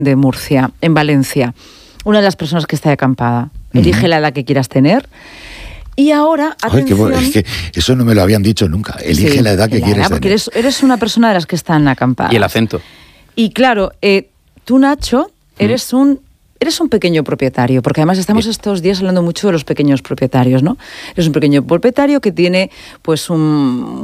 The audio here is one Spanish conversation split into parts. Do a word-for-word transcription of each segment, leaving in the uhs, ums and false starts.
de Murcia, en Valencia. Una de las personas que está de acampada. Elige uh-huh. la edad que quieras tener. Y ahora, atención... Ay, que, es que eso no me lo habían dicho nunca. Elige sí, la edad que la quieres edad, porque tener. Eres, eres una persona de las que están acampadas. Y el acento. Y claro, eh, tú, Nacho, eres uh-huh. un... Eres un pequeño propietario, porque además estamos estos días hablando mucho de los pequeños propietarios, ¿no? Eres un pequeño propietario que tiene pues un,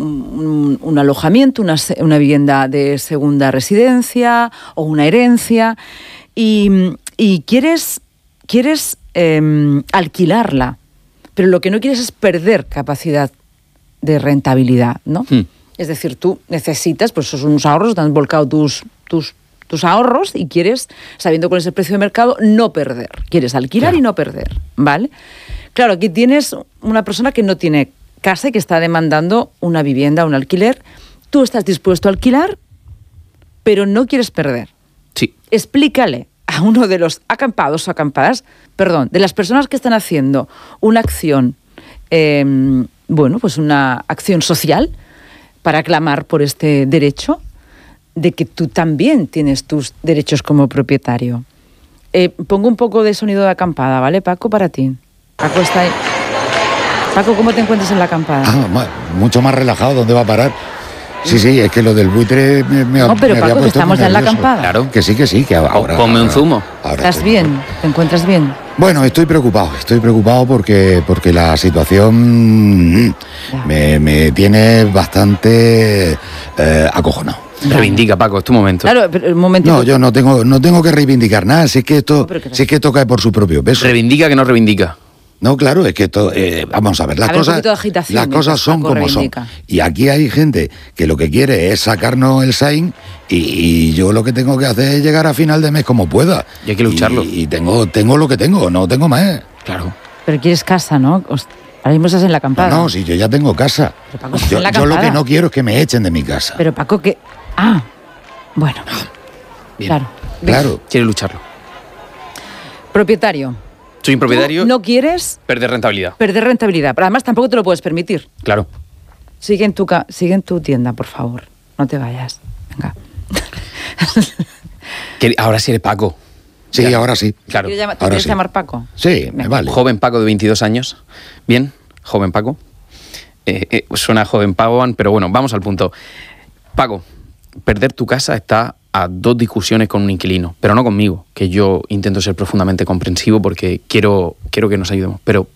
un, un alojamiento, una, una vivienda de segunda residencia o una herencia y, y quieres, quieres eh, alquilarla, pero lo que no quieres es perder capacidad de rentabilidad, ¿no? Hmm. Es decir, tú necesitas, pues esos son unos ahorros, te han volcado tus... tus tus ahorros y quieres, sabiendo cuál es el precio de mercado, no perder. Quieres alquilar claro. y no perder, ¿vale? Claro, aquí tienes una persona que no tiene casa y que está demandando una vivienda, un alquiler. Tú estás dispuesto a alquilar, pero no quieres perder. Sí. Explícale a uno de los acampados o acampadas, perdón, de las personas que están haciendo una acción, eh, bueno, pues una acción social para clamar por este derecho, de que tú también tienes tus derechos como propietario. Eh, pongo un poco de sonido de acampada, ¿vale, Paco? Para ti. Paco está ahí. Paco, ¿cómo te encuentras en la acampada? Ah, mucho más relajado, ¿dónde va a parar? Sí, sí, es que lo del buitre me, me, no, pero me Paco, había puesto estamos ya en la acampada. Claro, que sí, que sí, que ahora... Ponme un zumo. Ahora ¿Estás bien? Mejor. ¿Te encuentras bien? Bueno, estoy preocupado, estoy preocupado porque, porque la situación me, me tiene bastante eh, acojonado. Reivindica, Paco, es tu momento. Claro, pero el momento. No, yo no tengo, no tengo que reivindicar nada, si es que esto, no, si es que esto cae por su propio peso. Reivindica que no reivindica. No, claro, es que esto, eh, vamos a ver, las a ver, cosas, las cosas son Paco, como reivindica. son. Y aquí hay gente que lo que quiere es sacarnos el Sain y, y yo lo que tengo que hacer es llegar a final de mes como pueda. Y hay que lucharlo. Y, y tengo, tengo lo que tengo, no tengo más. Claro. Pero quieres casa, ¿no? Ahora mismo estás en la acampada. No, no, si yo ya tengo casa. Pero, Paco, yo, en la yo lo que no quiero es que me echen de mi casa. Pero Paco, que... Ah, bueno. Bien. Claro. Claro. Quiere lucharlo. Propietario. Soy un propietario. ¿Tú no quieres perder rentabilidad. Perder rentabilidad. Pero además tampoco te lo puedes permitir. Claro. Sigue en tu, ca- sigue en tu tienda, por favor. No te vayas. Venga. Ahora sí eres Paco. Sí, ya. ahora sí. ¿Te Claro. quieres, llamar, ¿te ahora quieres sí. llamar Paco? Sí, me vale. Joven Paco de veintidós años. Bien, joven Paco. Eh, eh, suena joven Paco, pero bueno, vamos al punto. Paco, perder tu casa está a dos discusiones con un inquilino, pero no conmigo, que yo intento ser profundamente comprensivo porque quiero, quiero que nos ayudemos, pero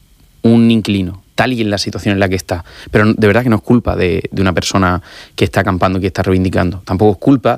un inquilino, tal y en la situación en la que está, pero de verdad que no es culpa de, de una persona que está acampando, que está reivindicando, tampoco es culpa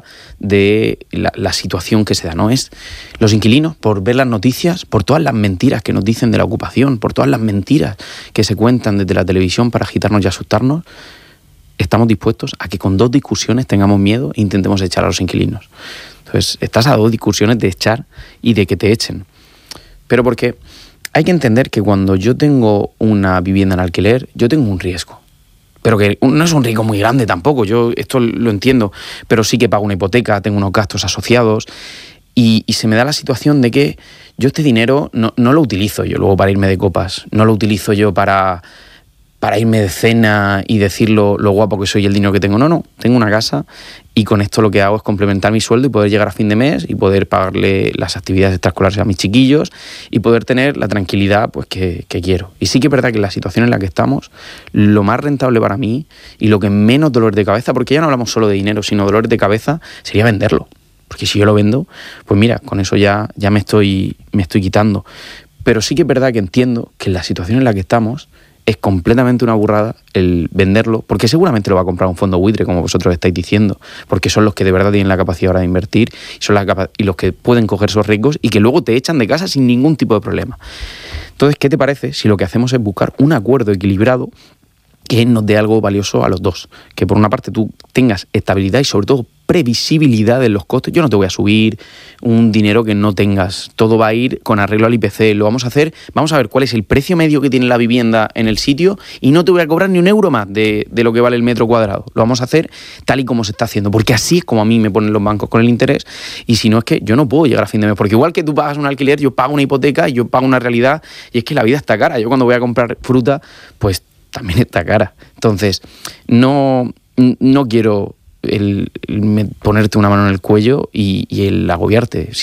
de la, la situación que se da, ¿no? Es los inquilinos, por ver las noticias, por todas las mentiras que nos dicen de la ocupación, por todas las mentiras que se cuentan desde la televisión para agitarnos y asustarnos, estamos dispuestos a que con dos discusiones tengamos miedo e intentemos echar a los inquilinos. Entonces, estás a dos discusiones de echar y de que te echen. Pero porque hay que entender que cuando yo tengo una vivienda en alquiler, yo tengo un riesgo. Pero que no es un riesgo muy grande tampoco, yo esto lo entiendo, pero sí que pago una hipoteca, tengo unos gastos asociados y, y se me da la situación de que yo este dinero no, no lo utilizo yo luego para irme de copas, no lo utilizo yo para... para irme de cena y decir lo, lo guapo que soy y el dinero que tengo. No, no, tengo una casa y con esto lo que hago es complementar mi sueldo y poder llegar a fin de mes y poder pagarle las actividades extraescolares a mis chiquillos y poder tener la tranquilidad pues que, que quiero. Y sí que es verdad que en la situación en la que estamos, lo más rentable para mí y lo que menos dolor de cabeza, porque ya no hablamos solo de dinero, sino dolor de cabeza, sería venderlo. Porque si yo lo vendo, pues mira, con eso ya, ya me estoy, me estoy quitando. Pero sí que es verdad que entiendo que en la situación en la que estamos es completamente una burrada el venderlo, porque seguramente lo va a comprar un fondo buitre, como vosotros estáis diciendo, porque son los que de verdad tienen la capacidad ahora de invertir y son las capa- y los que pueden coger esos riesgos y que luego te echan de casa sin ningún tipo de problema. Entonces, ¿qué te parece si lo que hacemos es buscar un acuerdo equilibrado que nos dé algo valioso a los dos? Que por una parte tú tengas estabilidad y sobre todo previsibilidad de los costes. Yo no te voy a subir un dinero que no tengas. Todo va a ir con arreglo al I P C. Lo vamos a hacer, vamos a ver cuál es el precio medio que tiene la vivienda en el sitio y no te voy a cobrar ni un euro más de, de lo que vale el metro cuadrado. Lo vamos a hacer tal y como se está haciendo, porque así es como a mí me ponen los bancos con el interés y si no es que yo no puedo llegar a fin de mes, porque igual que tú pagas un alquiler, yo pago una hipoteca y yo pago una realidad y es que la vida está cara. Yo cuando voy a comprar fruta, pues también está cara. Entonces, no, no quiero el, el ponerte una mano en el cuello y, y el agobiarte.